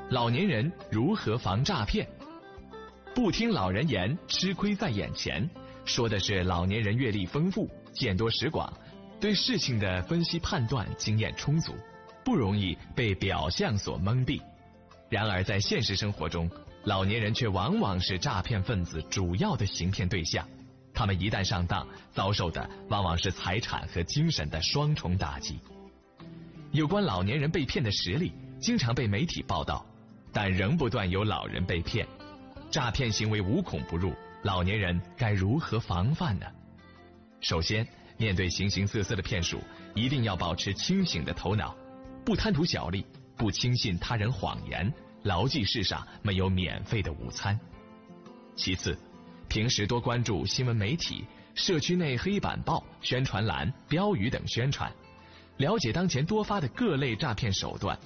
老年人如何防诈骗？不听老人言，吃亏在眼前，说的是老年人阅历丰富，见多识广，对事情的分析判断经验充足，不容易被表象所蒙蔽。然而在现实生活中，老年人却往往是诈骗分子主要的行骗对象，他们一旦上当，遭受的往往是财产和精神的双重打击。有关老年人被骗的实例经常被媒体报道，但仍不断有老人被骗。诈骗行为无孔不入，老年人该如何防范呢？首先，面对形形色色的骗术，一定要保持清醒的头脑，不贪图小利，不轻信他人谎言，牢记世上没有免费的午餐。其次，平时多关注新闻媒体、社区内黑板报、宣传栏、标语等宣传，了解当前多发的各类诈骗手段，